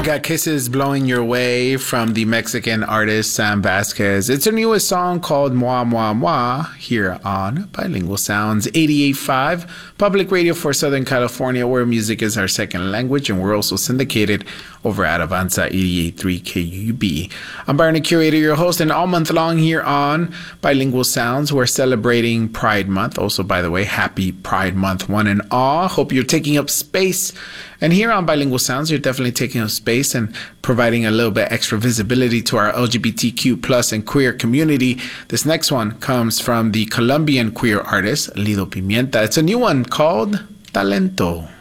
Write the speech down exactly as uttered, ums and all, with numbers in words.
Got Kisses Blowing Your Way from the Mexican artist Sam Vasquez. It's her newest song called Moi Moi Moi here on Bilingual Sounds eighty-eight point five, public radio for Southern California, where music is our second language, and we're also syndicated over at Avanza eighty-eight point three K U B. I'm Byron, the curator, your host, and all month long here on Bilingual Sounds, we're celebrating Pride Month. Also, by the way, happy Pride Month, one and all. Hope you're taking up space. And here on Bilingual Sounds, you're definitely taking up space and providing a little bit extra visibility to our L G B T Q plus and queer community. This next one comes from the Colombian queer artist Lido Pimienta. It's a new one called Talento.